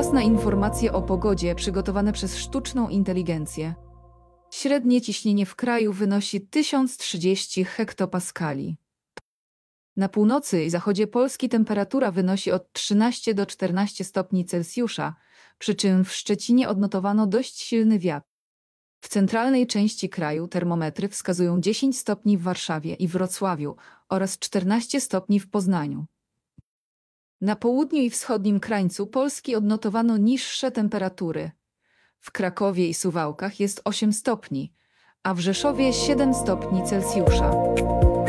Czas na informacje o pogodzie przygotowane przez sztuczną inteligencję. Średnie ciśnienie w kraju wynosi 1030 hektopaskali. Na północy i zachodzie Polski temperatura wynosi od 13 do 14 stopni Celsjusza, przy czym w Szczecinie odnotowano dość silny wiatr. W centralnej części kraju termometry wskazują 10 stopni w Warszawie i Wrocławiu oraz 14 stopni w Poznaniu. Na południu i wschodnim krańcu Polski odnotowano niższe temperatury. W Krakowie i Suwałkach jest 8 stopni, a w Rzeszowie 7 stopni Celsjusza.